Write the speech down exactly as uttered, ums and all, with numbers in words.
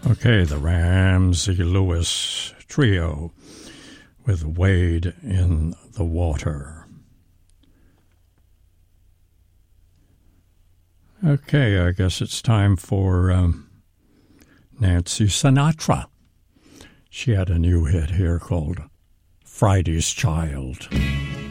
Okay, the Ramsey Lewis Trio with Wade in the Water. Okay, I guess it's time for um, Nancy Sinatra. She had a new hit here called Friday's Child.